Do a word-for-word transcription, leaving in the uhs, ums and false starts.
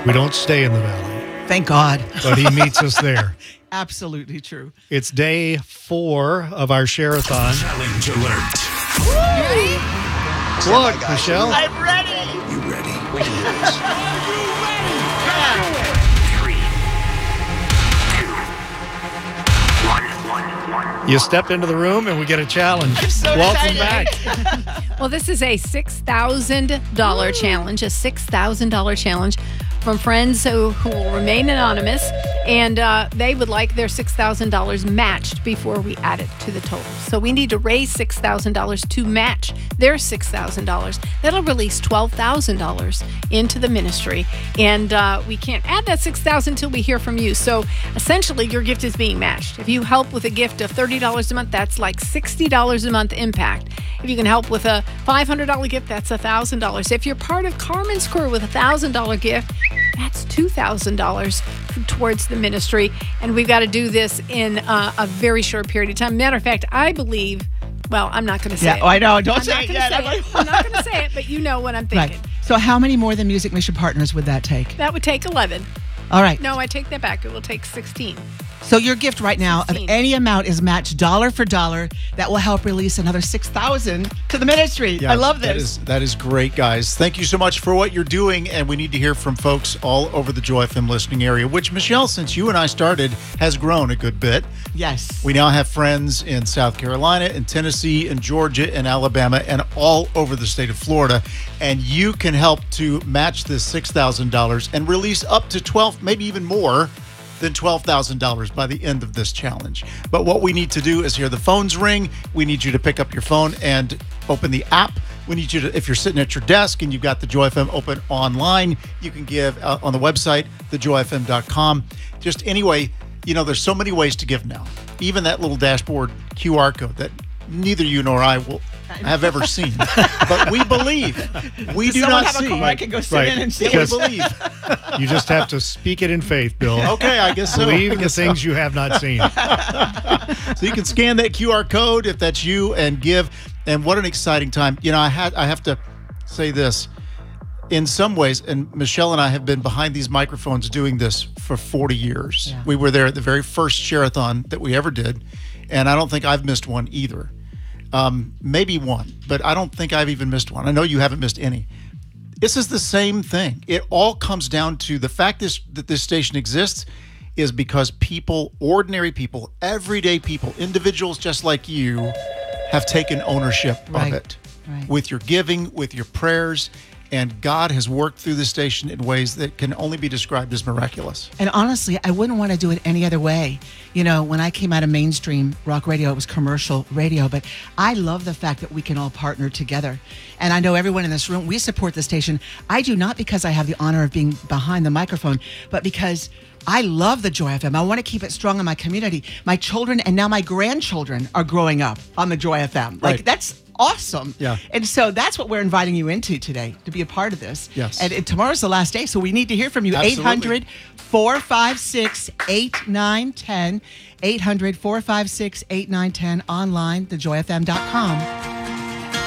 We don't stay in the valley. Thank God. But he meets us there. Absolutely true. It's day four of our Share-a-thon. Challenge alert. You ready? What, Michelle? I'm ready. You ready? We can do this. Three, two, one, one, one. You step into the room and we get a challenge. I'm so Welcome excited. back. Well, this is a six thousand dollars challenge, a six thousand dollars challenge from friends who, who will remain anonymous, and uh, they would like their six thousand dollars matched before we add it to the total. So we need to raise six thousand dollars to match their six thousand dollars. That'll release twelve thousand dollars into the ministry, and uh, we can't add that six thousand dollars until we hear from you. So essentially, your gift is being matched. If you help with a gift of thirty dollars a month, that's like sixty dollars a month impact. If you can help with a five hundred dollars gift, that's one thousand dollars. If you're part of Carmen's crew with a one thousand dollars gift, that's two thousand dollars towards the ministry. And we've got to do this in uh, a very short period of time. Matter of fact, I believe, well, I'm not going to say Yeah, it. oh, I know. Don't I'm say not it gonna yet. say I'm it. like- I'm not going to say it, but you know what I'm thinking. Right. So how many more than Music Mission Partners would that take? That would take eleven. All right. No, I take that back. It will take sixteen. So your gift right now of sixteen. any amount is matched dollar for dollar. That will help release another six thousand dollars to the ministry. I love this. That is, that is great, guys. Thank you so much for what you're doing, and we need to hear from folks all over the Joy F M listening area, which, Michelle, since you and I started, has grown a good bit. Yes. We now have friends in South Carolina, in Tennessee, in Georgia, in Alabama, and all over the state of Florida. And you can help to match this six thousand dollars and release up to twelve, maybe even more than twelve thousand dollars by the end of this challenge. But what we need to do is hear the phones ring. We need you to pick up your phone and open the app. We need you to, if you're sitting at your desk and you've got the Joy F M open online, you can give uh, on the website, the joy f m dot com. Just anyway, you know, there's so many ways to give now. Even that little dashboard Q R code that neither you nor I will have ever seen. But we believe. We Does do someone not have a see. call I can go sit Right. in and see? We Because- believe. You just have to speak it in faith, Bill. Okay, I guess so. Believe the things you have not seen. So you can scan that Q R code if that's you and give. And what an exciting time. You know, I had I have to say this. In some ways, and Michelle and I have been behind these microphones doing this for forty years. Yeah. We were there at the very first Share-a-thon that we ever did, and I don't think I've missed one either. Um, maybe one, but I don't think I've even missed one. I know you haven't missed any. This is the same thing. It all comes down to the fact this, that this station exists is because people, ordinary people, everyday people, individuals just like you, have taken ownership Right. of it. Right. With your giving, with your prayers, and God has worked through the station in ways that can only be described as miraculous. And honestly, I wouldn't want to do it any other way. You know, when I came out of mainstream rock radio, it was commercial radio, but I love the fact that we can all partner together. And I know everyone in this room, we support the station. I do not because I have the honor of being behind the microphone, but because I love the Joy F M. I want to keep it strong in my community. My children and now my grandchildren are growing up on the Joy F M. Like, Right. that's awesome. Yeah. And so that's what we're inviting you into today, to be a part of this. Yes. And, and tomorrow's the last day, so we need to hear from you. Absolutely. eight hundred, four five six, eight nine one zero. eight hundred, four five six, eight nine one zero. Online, the joy f m dot com.